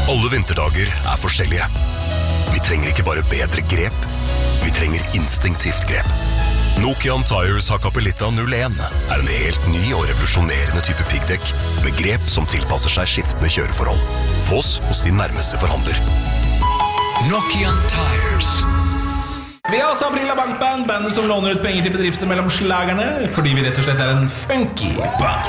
Alle vinterdager forskjellige. Vi trenger ikke bare bedre grep, vi trenger instinktivt grep. Nokian Tires Hakkapeliitta 01 en helt ny og revolusjonerende type piggdekk med grep som tilpasser seg skiftende kjøreforhold. Få oss hos din nærmeste forhandler. Nokian Tires. Vi har også Aprila Bankband, bandet som låner ut penger til bedrifter mellom slagerne, fordi vi rett og slett en funky band.